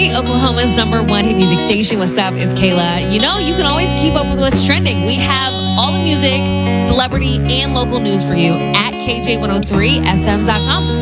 Oklahoma's number one hit music station. What's up? It's Kayla. You know, you can always keep up with what's trending. We have all the music, celebrity, and local news for you at KJ103FM.com.